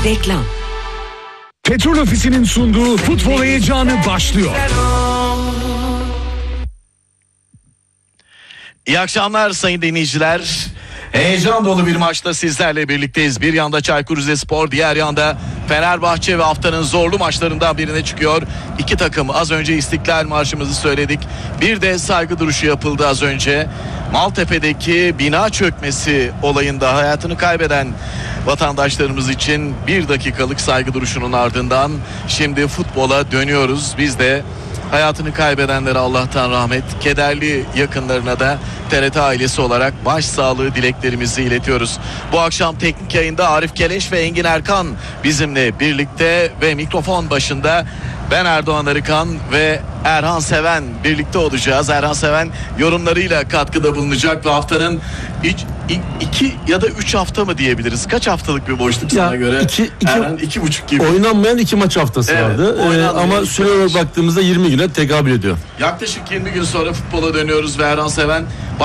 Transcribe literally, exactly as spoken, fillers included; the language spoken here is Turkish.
Reklam. Petrol Ofisi'nin sunduğu futbol heyecanı başlıyor. İyi akşamlar sayın dinleyiciler. Heyecan dolu bir maçta sizlerle birlikteyiz. Bir yanda Çaykur Rizespor, diğer yanda Fenerbahçe ve haftanın zorlu maçlarından birine çıkıyor. İki takım, az önce İstiklal Marşımızı söyledik. Bir de saygı duruşu yapıldı az önce. Maltepe'deki bina çökmesi olayında hayatını kaybeden vatandaşlarımız için bir dakikalık saygı duruşunun ardından şimdi futbola dönüyoruz. Biz de hayatını kaybedenlere Allah'tan rahmet, kederli yakınlarına da T R T ailesi olarak başsağlığı dileklerimizi iletiyoruz. Bu akşam teknik yayında Arif Keleş ve Engin Erkan bizimle birlikte ve mikrofon başında ben Erdoğan Arıkan ve Erhan Seven birlikte olacağız. Erhan Seven yorumlarıyla katkıda bulunacak ve haftanın iki, iki ya da üç hafta mı diyebiliriz? Kaç haftalık bir boşluk ya sana göre? iki, iki, Erhan, iki buçuk gibi. Oynanmayan iki maç haftası Evet, vardı. Ee, ama süre olarak baktığımızda yirmi güne tekabül ediyor. Yaklaşık yirmi gün sonra futbola dönüyoruz ve Erhan Seven